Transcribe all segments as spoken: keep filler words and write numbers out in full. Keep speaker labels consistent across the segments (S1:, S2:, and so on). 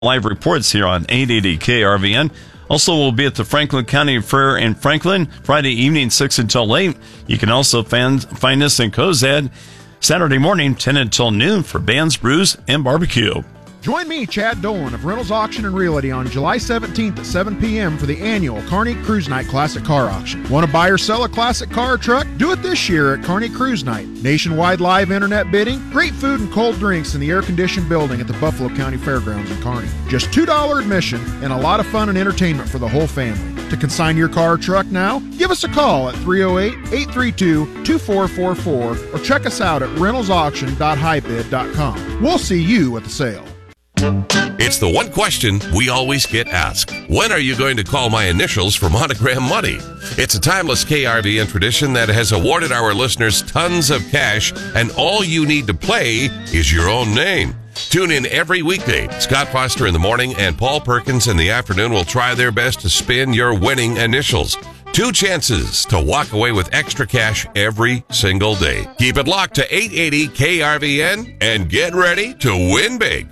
S1: live reports here on eight eighty K R V N. Also, we'll be at the Franklin County Fair in Franklin Friday evening, six until eight. You can also find, find us in Cozad Saturday morning, ten until noon for bands, brews, and barbecue.
S2: Join me, Chad Dolan of Reynolds Auction and Realty on July seventeenth at seven p.m. for the annual Kearney Cruise Night Classic Car Auction. Want to buy or sell a classic car or truck? Do it this year at Kearney Cruise Night. Nationwide live internet bidding, great food and cold drinks in the air-conditioned building at the Buffalo County Fairgrounds in Kearney. Just two dollars admission and a lot of fun and entertainment for the whole family. To consign your car or truck now, give us a call at three oh eight, eight three two, two four four four or check us out at reynolds auction dot hi bid dot com. We'll see you at the sale.
S3: It's the one question we always get asked. When are you going to call my initials for Monogram Money? It's a timeless K R V N tradition that has awarded our listeners tons of cash, and all you need to play is your own name. Tune in every weekday. Scott Foster in the morning and Paul Perkins in the afternoon will try their best to spin your winning initials. Two chances to walk away with extra cash every single day. Keep it locked to eight eighty K R V N and get ready to win big.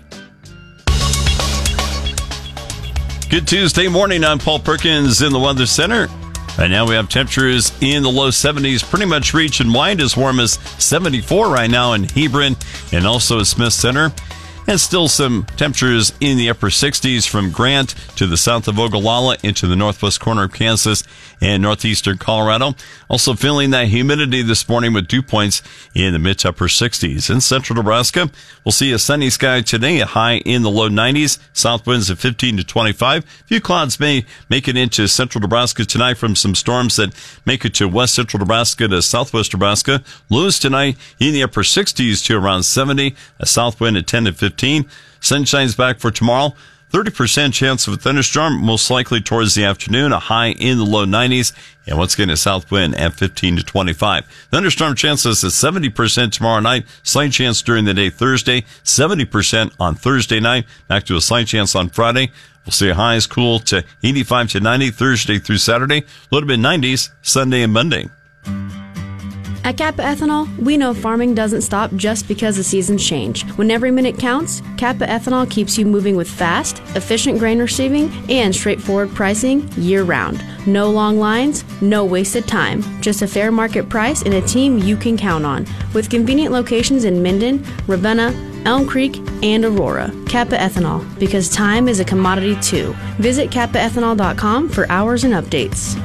S1: Good Tuesday morning. I'm Paul Perkins in the Weather Center. Right now we have temperatures in the low seventies, pretty much region wide, as warm as seventy-four right now in Hebron and also at Smith Center. And still some temperatures in the upper sixties from Grant to the south of Ogallala into the northwest corner of Kansas and northeastern Colorado. Also feeling that humidity this morning with dew points in the mid to upper sixties. In central Nebraska, we'll see a sunny sky today, a high in the low nineties, south winds of fifteen to twenty-five. A few clouds may make it into central Nebraska tonight from some storms that make it to west central Nebraska to southwest Nebraska. Lows tonight in the upper sixties to around seventy, a south wind at ten to fifteen. Sunshine's back for tomorrow. thirty percent chance of a thunderstorm, most likely towards the afternoon, a high in the low nineties, and once again a south wind at fifteen to twenty-five. Thunderstorm chances at seventy percent tomorrow night, slight chance during the day Thursday, seventy percent on Thursday night, back to a slight chance on Friday. We'll see highs cool to eighty-five to ninety Thursday through Saturday, a little bit nineties Sunday and Monday.
S4: At Kappa Ethanol, we know farming doesn't stop just because the seasons change. When every minute counts, Kappa Ethanol keeps you moving with fast, efficient grain receiving and straightforward pricing year-round. No long lines, no wasted time, just a fair market price and a team you can count on. With convenient locations in Minden, Ravenna, Elm Creek, and Aurora. Kappa Ethanol, because time is a commodity too. Visit kappa ethanol dot com for hours and updates.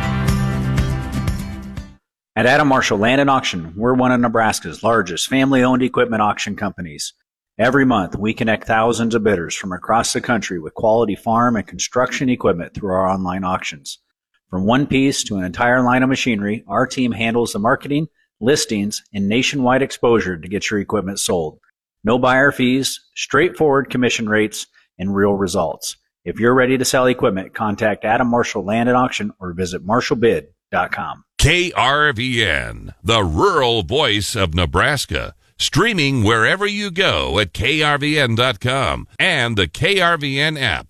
S5: At Adam Marshall Land and Auction, we're one of Nebraska's largest family-owned equipment auction companies. Every month, we connect thousands of bidders from across the country with quality farm and construction equipment through our online auctions. From one piece to an entire line of machinery, our team handles the marketing, listings, and nationwide exposure to get your equipment sold. No buyer fees, straightforward commission rates, and real results. If you're ready to sell equipment, contact Adam Marshall Land and Auction or visit marshall bid dot com.
S3: K R V N, the rural voice of Nebraska. Streaming wherever you go at K R V N dot com and the K R V N app.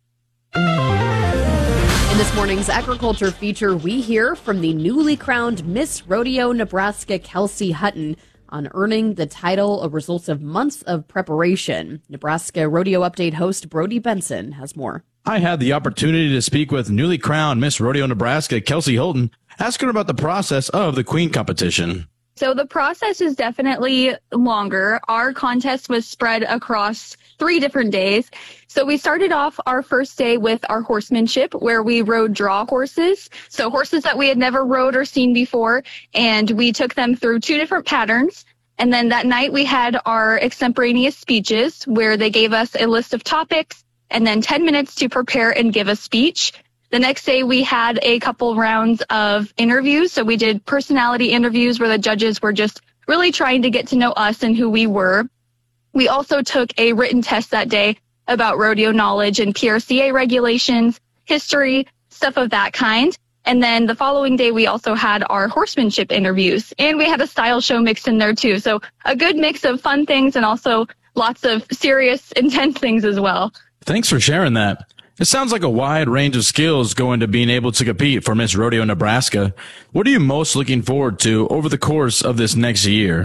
S6: In this morning's agriculture feature, we hear from the newly crowned Miss Rodeo Nebraska, Kelsey Hutton, on earning the title a result of months of preparation. Nebraska Rodeo Update host Brody Benson has more.
S7: I had the opportunity to speak with newly crowned Miss Rodeo Nebraska, Kelsey Holton, asking her about the process of the Queen competition.
S8: So the process is definitely longer. Our contest was spread across three different days. So we started off our first day with our horsemanship, where we rode draw horses. So horses that we had never rode or seen before. And we took them through two different patterns. And then that night we had our extemporaneous speeches, where they gave us a list of topics and then ten minutes to prepare and give a speech. The next day we had a couple rounds of interviews. So we did personality interviews where the judges were just really trying to get to know us and who we were. We also took a written test that day about rodeo knowledge and P R C A regulations, history, stuff of that kind. And then the following day we also had our horsemanship interviews, and we had a style show mixed in there too. So a good mix of fun things and also lots of serious, intense things as well.
S7: Thanks for sharing that. It sounds like a wide range of skills go into being able to compete for Miss Rodeo Nebraska. What are you most looking forward to over the course of this next year?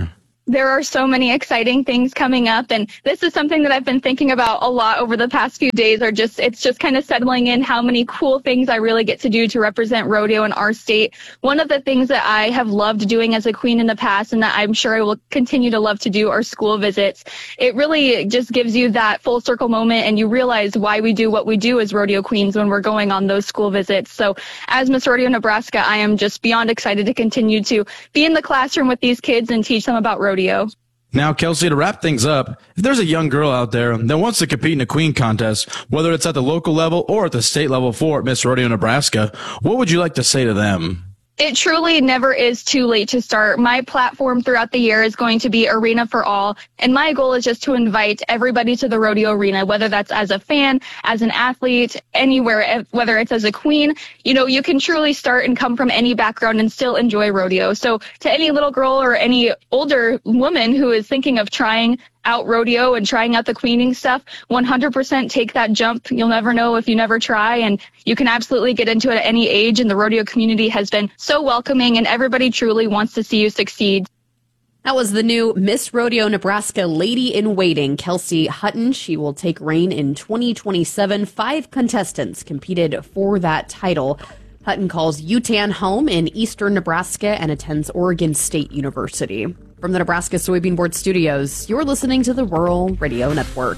S8: There are so many exciting things coming up, and this is something that I've been thinking about a lot over the past few days. Are just it's just kind of settling in how many cool things I really get to do to represent rodeo in our state. One of the things that I have loved doing as a queen in the past, and that I'm sure I will continue to love to do, are school visits. It really just gives you that full circle moment, and you realize why we do what we do as rodeo queens when we're going on those school visits. So as Miss Rodeo Nebraska, I am just beyond excited to continue to be in the classroom with these kids and teach them about rodeo.
S7: Now, Kelsey, to wrap things up, if there's a young girl out there that wants to compete in a queen contest, whether it's at the local level or at the state level for Miss Rodeo Nebraska, what would you like to say to them?
S8: It truly never is too late to start. My platform throughout the year is going to be Arena for All, and my goal is just to invite everybody to the rodeo arena, whether that's as a fan, as an athlete, anywhere, whether it's as a queen. You know, you can truly start and come from any background and still enjoy rodeo. So to any little girl or any older woman who is thinking of trying out rodeo and trying out the queening stuff, one hundred percent take that jump. You'll never know if you never try, and you can absolutely get into it at any age, and the rodeo community has been so welcoming, and everybody truly wants to see you succeed.
S6: That was the new Miss Rodeo Nebraska Lady in Waiting, Kelsey Hutton. She will take reign in twenty twenty-seven. Five contestants competed for that title. Hutton calls U T A N home in eastern Nebraska and attends Oregon State University. From the Nebraska Soybean Board Studios, you're listening to the Rural Radio Network.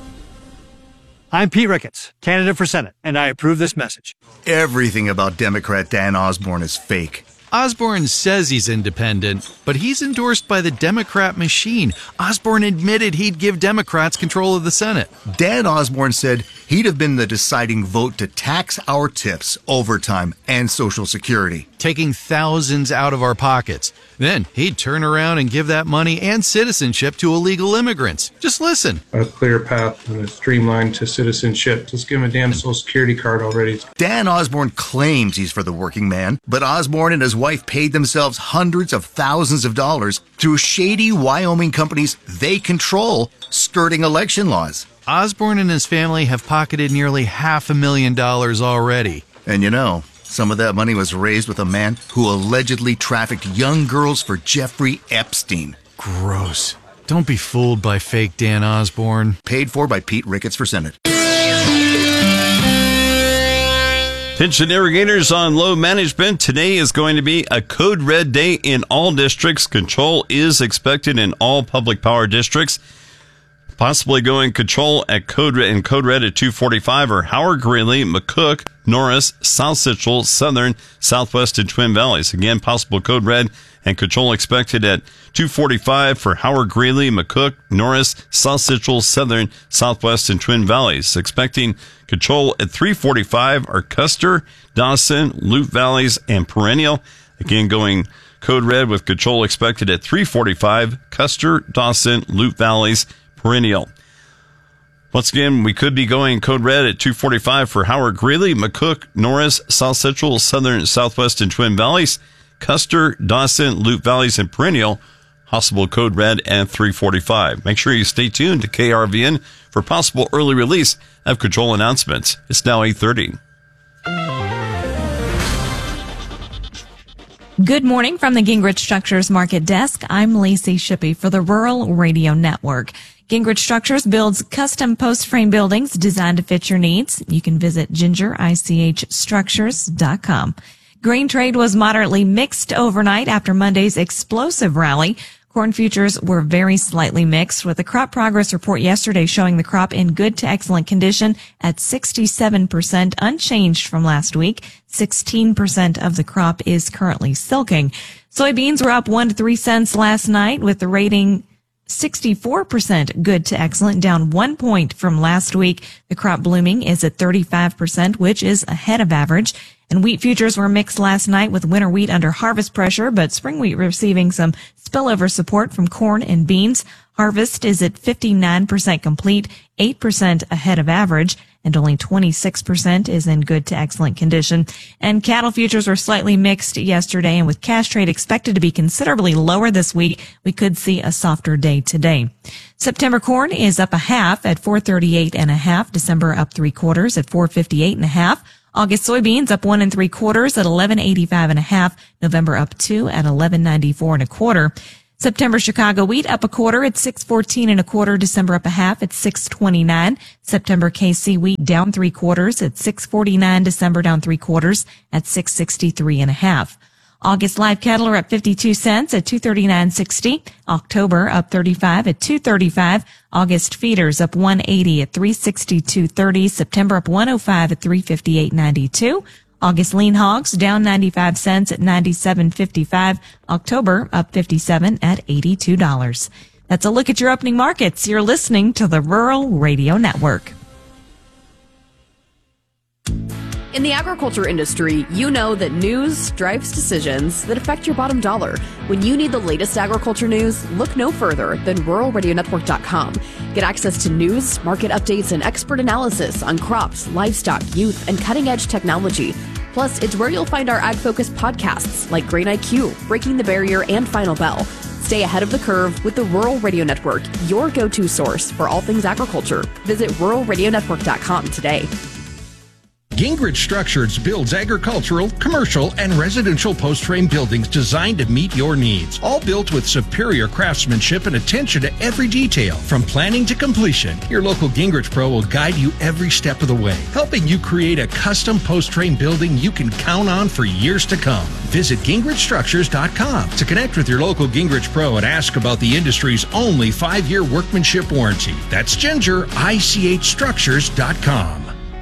S9: I'm Pete Ricketts, candidate for Senate, and I approve this message.
S10: Everything about Democrat Dan Osborne is fake.
S11: Osborne says he's independent, but he's endorsed by the Democrat machine. Osborne admitted he'd give Democrats control of the Senate.
S10: Dan Osborne said he'd have been the deciding vote to tax our tips, overtime, and Social Security,
S11: taking thousands out of our pockets. Then he'd turn around and give that money and citizenship to illegal immigrants. Just listen.
S12: A clear path and a streamline to citizenship. Just give him a damn Social Security card already.
S10: Dan Osborne claims he's for the working man, but Osborne and his wife paid themselves hundreds of thousands of dollars through shady Wyoming companies they control, skirting election laws.
S11: Osborne and his family have pocketed nearly half a million dollars already.
S10: And you know, some of that money was raised with a man who allegedly trafficked young girls for Jeffrey Epstein.
S11: Gross. Don't be fooled by fake Dan Osborne.
S10: Paid for by Pete Ricketts for Senate.
S1: Attention irrigators on low management. Today is going to be a code red day in all districts. Control is expected in all public power districts. Possibly going control at code red and code red at two forty-five are Howard, Greeley, McCook, Norris, South Central, Southern, Southwest, and Twin Valleys. Again, possible code red and control expected at two forty-five for Howard, Greeley, McCook, Norris, South Central, Southern, Southwest, and Twin Valleys. Expecting control at three forty-five are Custer, Dawson, Loup Valleys, and Perennial. Again, going code red with control expected at three forty-five, Custer, Dawson, Loup Valleys, Perennial. Once again, we could be going code red at two forty-five for Howard, Greeley, McCook, Norris, South Central, Southern, Southwest, and Twin Valleys, Custer, Dawson, Loup Valleys, and Perennial. Possible code red at three forty-five. Make sure you stay tuned to K R V N for possible early release of control announcements. It's now eight thirty.
S13: Good morning from the Gingrich Structures Market Desk. I'm Lacey Shippey for the Rural Radio Network. Gingrich Structures builds custom post-frame buildings designed to fit your needs. You can visit ginger ich structures dot com. Grain trade was moderately mixed overnight after Monday's explosive rally. Corn futures were very slightly mixed, with the crop progress report yesterday showing the crop in good to excellent condition at sixty-seven percent, unchanged from last week. sixteen percent of the crop is currently silking. Soybeans were up one to three cents last night, with the rating sixty-four percent good to excellent, down one point from last week. The crop blooming is at thirty-five percent, which is ahead of average. And wheat futures were mixed last night, with winter wheat under harvest pressure, but spring wheat receiving some spillover support from corn and beans. Harvest is at fifty-nine percent complete, eight percent ahead of average, and only twenty-six percent is in good to excellent condition. And cattle futures were slightly mixed yesterday, and with cash trade expected to be considerably lower this week, we could see a softer day today. September corn is up a half at four thirty-eight and a half. December up three quarters at four fifty-eight and a half. August soybeans up one and three quarters at eleven eighty-five and a half. November up two at eleven ninety-four and a quarter. September Chicago wheat up a quarter at six fourteen and a quarter. December up a half at six twenty-nine. September K C wheat down three quarters at six forty-nine. December down three quarters at six sixty-three and a half. August live cattle are up fifty-two cents at two thirty-nine sixty. October up thirty-five at two thirty-five. August feeders up one eighty at three sixty-two thirty. September up one oh five at three fifty-eight ninety-two. August lean hogs down ninety-five cents at ninety-seven fifty-five. October up fifty-seven at eighty-two dollars. That's a look at your opening markets. You're listening to the Rural Radio Network.
S6: In the agriculture industry, you know that news drives decisions that affect your bottom dollar. When you need the latest agriculture news, look no further than rural radio network dot com. Get access to news, market updates, and expert analysis on crops, livestock, youth, and cutting-edge technology. Plus, it's where you'll find our ag-focused podcasts like Grain I Q, Breaking the Barrier, and Final Bell. Stay ahead of the curve with the Rural Radio Network, your go-to source for all things agriculture. Visit rural radio network dot com today.
S14: Gingrich Structures builds agricultural, commercial, and residential post-frame buildings designed to meet your needs. All built with superior craftsmanship and attention to every detail, from planning to completion. Your local Gingrich Pro will guide you every step of the way, helping you create a custom post-frame building you can count on for years to come. Visit gingrich structures dot com to connect with your local Gingrich Pro and ask about the industry's only five-year workmanship warranty. That's ginger I C H structures dot com.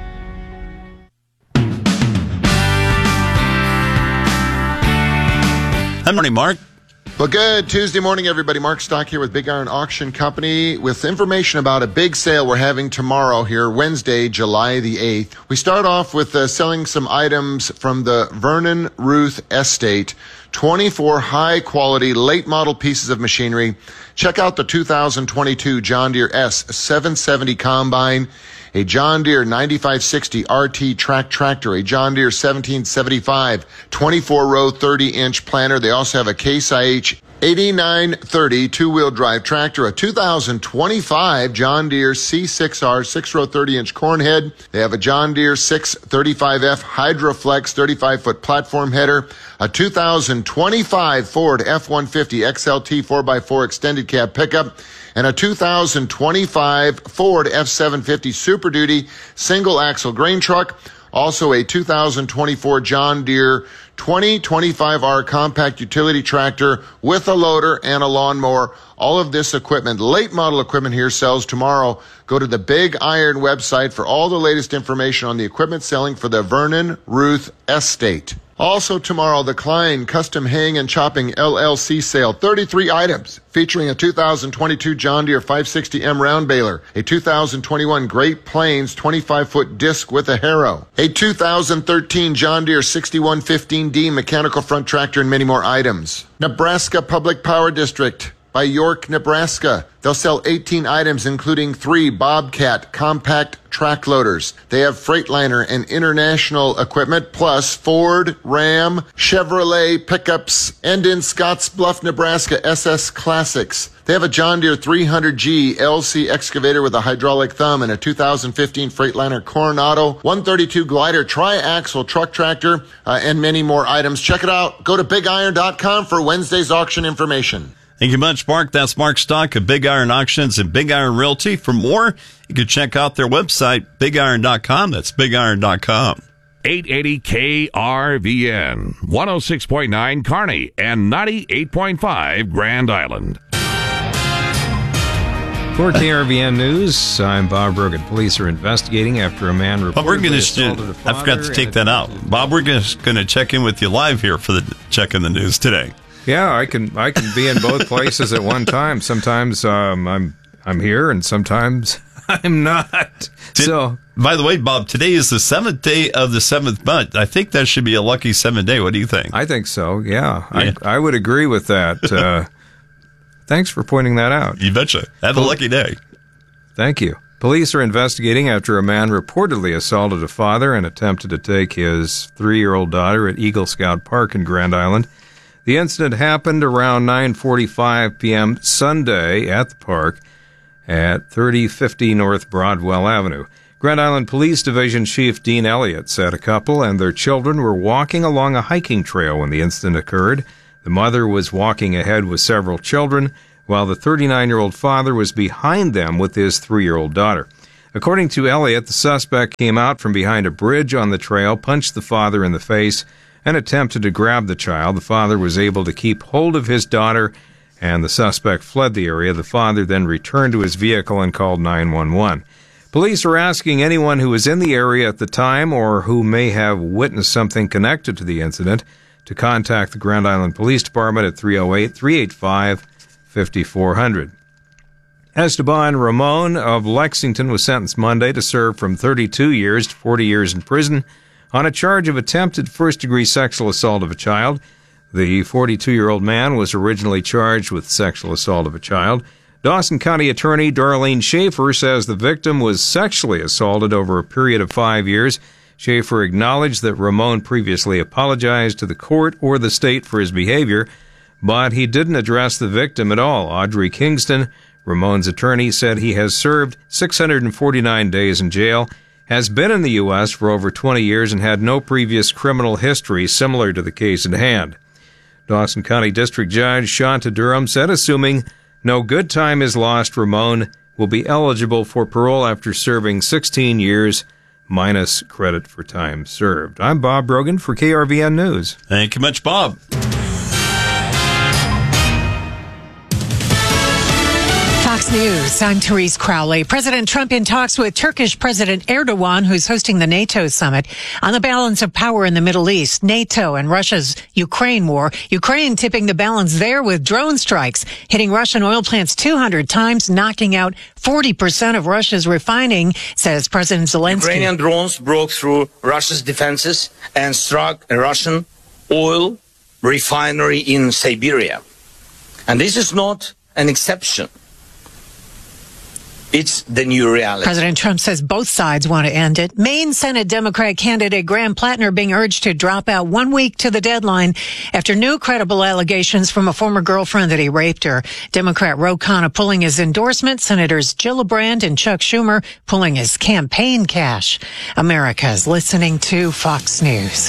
S1: Good morning, Mark.
S15: Well, good Tuesday morning, everybody. Mark Stock here with Big Iron Auction Company with information about a big sale we're having tomorrow here, Wednesday, July the eighth. We start off with uh, selling some items from the Vernon Ruth Estate. twenty-four high-quality, late-model pieces of machinery. Check out the two thousand twenty-two John Deere S seven seventy Combine, a John Deere ninety-five sixty R T track tractor, a John Deere seventeen seventy-five twenty-four row thirty inch planter. They also have a Case I H eighty-nine thirty two-wheel drive tractor, a two thousand twenty-five John Deere C six R six row thirty inch corn head. They have a John Deere six thirty-five F Hydroflex thirty-five foot platform header, a two thousand twenty-five Ford F one fifty X L T four by four extended cab pickup, and a two thousand twenty-five Ford F seven fifty Super Duty single axle grain truck. Also a two thousand twenty-four John Deere twenty twenty-five R compact utility tractor with a loader and a lawnmower. All of this equipment, late model equipment here, sells tomorrow. Go to the Big Iron website for all the latest information on the equipment selling for the Vernon Ruth Estate. Also tomorrow, the Klein Custom Hang and Chopping L L C sale. thirty-three items featuring a two thousand twenty-two John Deere five sixty M round baler, a two thousand twenty-one Great Plains twenty-five foot disc with a harrow, a two thousand thirteen John Deere sixty-one fifteen D mechanical front tractor, and many more items. Nebraska Public Power District by York, Nebraska. They'll sell eighteen items, including three Bobcat compact track loaders. They have Freightliner and international equipment, plus Ford, Ram, Chevrolet pickups, and in Scottsbluff, Nebraska, S S Classics. They have a John Deere three hundred G L C excavator with a hydraulic thumb and a two thousand fifteen Freightliner Coronado one thirty-two glider tri-axle truck tractor, uh, and many more items. Check it out. Go to big iron dot com for Wednesday's auction information.
S1: Thank you much, Mark. That's Mark Stock of Big Iron Auctions and Big Iron Realty. For more, you can check out their website, big iron dot com. That's big iron dot com.
S16: eight eighty K R V N, one oh six point nine Kearney, and ninety-eight point five Grand Island.
S17: For K R V N News, I'm Bob Brogan. Police are investigating after a man reportedly assaulted a father.
S1: I forgot to take that out. Bob, we're going to check in with you live here for the check in the news today.
S17: Yeah, I can I can be in both places at one time. Sometimes um, I'm I'm here, and sometimes I'm not. So,
S1: by the way, Bob, today is the seventh day of the seventh month. I think that should be a lucky seventh day. What do you think?
S17: I think so. Yeah, yeah. I I would agree with that. Uh, thanks for pointing that out.
S1: You betcha. Have a lucky day.
S17: Thank you. Police are investigating after a man reportedly assaulted a father and attempted to take his three-year-old daughter at Eagle Scout Park in Grand Island. The incident happened around nine forty-five p.m. Sunday at the park at thirty fifty North Broadwell Avenue. Grand Island Police Division Chief Dean Elliott said a couple and their children were walking along a hiking trail when the incident occurred. The mother was walking ahead with several children, while the thirty-nine-year-old father was behind them with his three-year-old daughter. According to Elliott, the suspect came out from behind a bridge on the trail, punched the father in the face, and attempted to grab the child. The father was able to keep hold of his daughter, and the suspect fled the area. The father then returned to his vehicle and called nine one one. Police are asking anyone who was in the area at the time or who may have witnessed something connected to the incident to contact the Grand Island Police Department at three oh eight, three eight five, five four zero zero. Esteban Ramon of Lexington was sentenced Monday to serve from thirty-two years to forty years in prison on a charge of attempted first-degree sexual assault of a child. The forty-two-year-old man was originally charged with sexual assault of a child. Dawson County Attorney Darlene Schaefer says the victim was sexually assaulted over a period of five years. Schaefer acknowledged that Ramon previously apologized to the court or the state for his behavior, but he didn't address the victim at all. Audrey Kingston, Ramon's attorney, said he has served six hundred forty-nine days in jail, has been in the U S for over twenty years, and had no previous criminal history similar to the case at hand. Dawson County District Judge Shanta Durham said, assuming no good time is lost, Ramon will be eligible for parole after serving sixteen years, minus credit for time served. I'm Bob Brogan for K R V N News.
S1: Thank you much, Bob.
S18: Fox News, I'm Therese Crowley. President Trump in talks with Turkish President Erdogan, who's hosting the NATO summit, on the balance of power in the Middle East, NATO and Russia's Ukraine war. Ukraine tipping the balance there with drone strikes, hitting Russian oil plants two hundred times, knocking out forty percent of Russia's refining, says President Zelensky.
S19: Ukrainian drones broke through Russia's defenses and struck a Russian oil refinery in Siberia. And this is not an exception. It's the new reality.
S18: President Trump says both sides want to end it. Maine Senate Democrat candidate Graham Plattner being urged to drop out one week to the deadline after new credible allegations from a former girlfriend that he raped her. Democrat Ro Khanna pulling his endorsement. Senators Gillibrand and Chuck Schumer pulling his campaign cash. America is listening to Fox News.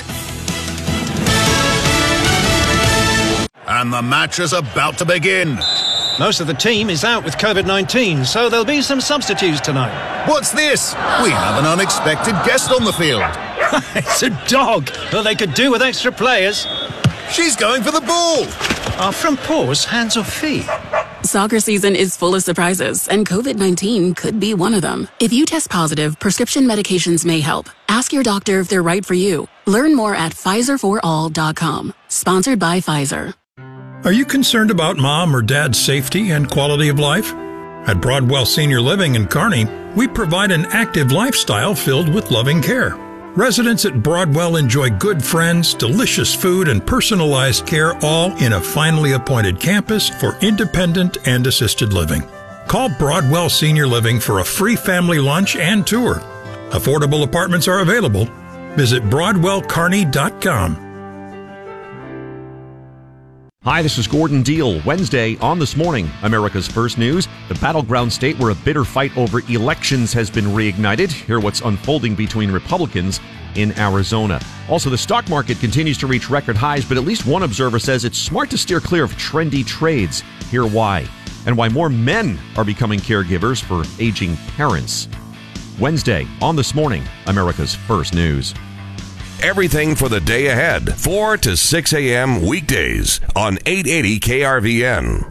S20: And the match is about to begin.
S21: Most of the team is out with COVID nineteen, so there'll be some substitutes tonight.
S20: What's this? We have an unexpected guest on the field.
S21: It's a dog. Well, they could do with extra players.
S20: She's going for the ball.
S21: Are front paws hands or feet?
S22: Soccer season is full of surprises, and COVID nineteen could be one of them. If you test positive, prescription medications may help. Ask your doctor if they're right for you. Learn more at Pfizer for all dot com. Sponsored by Pfizer.
S23: Are you concerned about mom or dad's safety and quality of life? At Broadwell Senior Living in Kearney, we provide an active lifestyle filled with loving care. Residents at Broadwell enjoy good friends, delicious food, and personalized care, all in a finely appointed campus for independent and assisted living. Call Broadwell Senior Living for a free family lunch and tour. Affordable apartments are available. Visit broadwell kearney dot com.
S24: Hi, this is Gordon Deal. Wednesday on This Morning, America's First News, the battleground state where a bitter fight over elections has been reignited. Hear what's unfolding between Republicans in Arizona. Also, the stock market continues to reach record highs, but at least one observer says it's smart to steer clear of trendy trades. Hear why. And why more men are becoming caregivers for aging parents. Wednesday on This Morning, America's First News.
S3: Everything for the day ahead, four to six a.m. weekdays on eight eighty K R V N.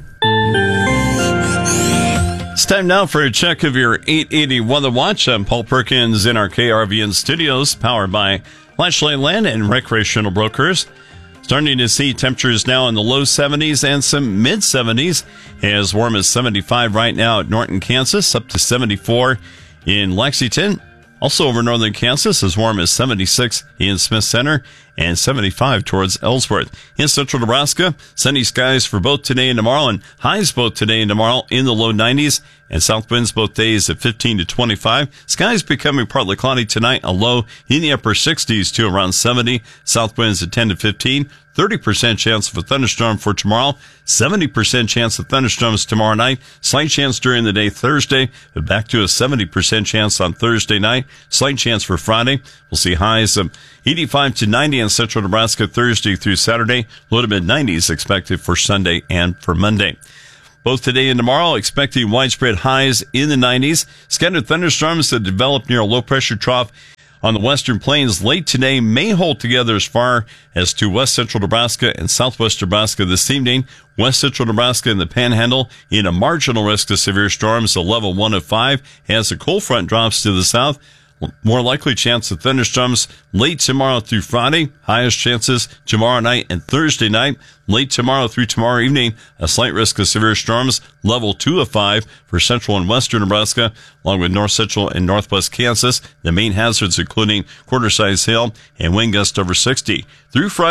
S1: It's time now for a check of your eight eighty Weather Watch. I'm Paul Perkins in our K R V N studios, powered by Flashlight Land and Recreational Brokers. Starting to see temperatures now in the low seventies and some mid seventies, as warm as seventy-five right now at Norton, Kansas, up to seventy-four in Lexington. Also over northern Kansas, as warm as seventy-six in Smith Center and seventy-five towards Ellsworth. In central Nebraska, sunny skies for both today and tomorrow, and highs both today and tomorrow in the low nineties and south winds both days at fifteen to twenty-five. Skies becoming partly cloudy tonight, a low in the upper sixties to around seventy. South winds at ten to fifteen. thirty percent chance of a thunderstorm for tomorrow. seventy percent chance of thunderstorms tomorrow night. Slight chance during the day Thursday, but back to a seventy percent chance on Thursday night. Slight chance for Friday. We'll see highs of eighty-five to ninety in central Nebraska Thursday through Saturday. Low to mid nineties expected for Sunday and for Monday. Both today and tomorrow, expecting widespread highs in the nineties. Scattered thunderstorms that develop near a low-pressure trough on the western plains late today may hold together as far as to west central Nebraska and southwest Nebraska this evening. West central Nebraska and the Panhandle in a marginal risk of severe storms, a level one of five, as the cold front drops to the south. More likely chance of thunderstorms late tomorrow through Friday. Highest chances tomorrow night and Thursday night. Late tomorrow through tomorrow evening, a slight risk of severe storms, level two of five for central and western Nebraska, along with north central and northwest Kansas. The main hazards including quarter-size hail and wind gusts over sixty. Through Friday,